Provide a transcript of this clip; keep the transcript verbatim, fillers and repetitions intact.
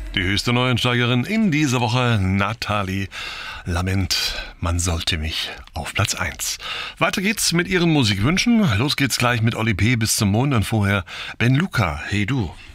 Die höchste Neuensteigerin in dieser Woche, Nathalie Lament, man sollte mich, auf Platz eins. Weiter geht's mit ihren Musikwünschen. Los geht's gleich mit Oli P. bis zum Mond und vorher Ben Luca, Hey Du.